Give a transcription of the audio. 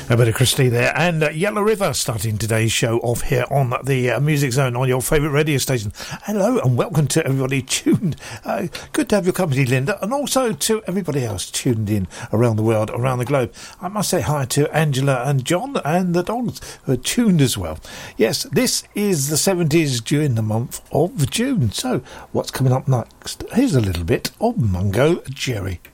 A bit of Christy there, and Yellow River starting today's show off here on the Music Zone on your favourite radio station. Hello and welcome to everybody tuned. Good to have your company, Linda, and also to everybody else tuned in around the world, around the globe. I must say hi to Angela and John and the dogs who are tuned as well. Yes, this is the 70s during the month of June. So what's coming up next? Here's a little bit of Mungo Jerry.